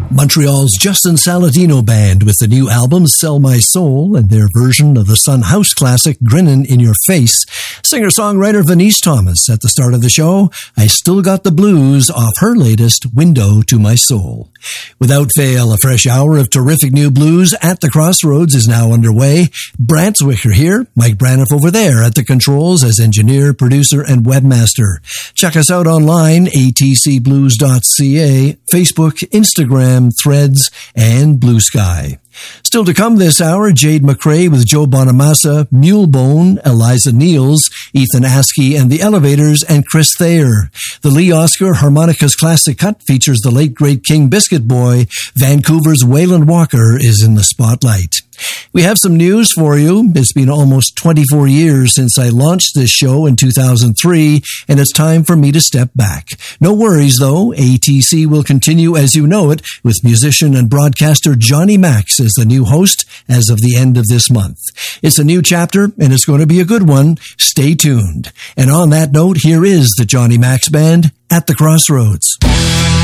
Montreal's Justin Saladino Band with the new album Sell My Soul and their version of the Son House classic Grinnin' in Your Face. Singer-songwriter Venice Thomas at the start of the show, I Still Got the Blues off her latest Window to My Soul. Without fail, a fresh hour of terrific new blues at the Crossroads is now underway. Brant Zwicker here, Mike Braniff over there at the controls as engineer, producer, and webmaster. Check us out online, atcblues.ca, Facebook, Instagram, Threads, and Blue Sky. Still to come this hour, Jade McRae with Joe Bonamassa, Mulebone, Eliza Niels, Ethan Askey and the Elevators, and Chris Thayer. The Lee Oscar Harmonicas Classic Cut features the late great King Biscuit Boy. Vancouver's Waylon Walker is in the spotlight. We have some news for you. It's been almost 24 years since I launched this show in 2003, and it's time for me to step back. No worries, though. ATC will continue as you know it, with musician and broadcaster Johnny Max as the new host as of the end of this month. It's a new chapter, and it's going to be a good one. Stay tuned. And on that note, here is the Johnny Max Band at the Crossroads.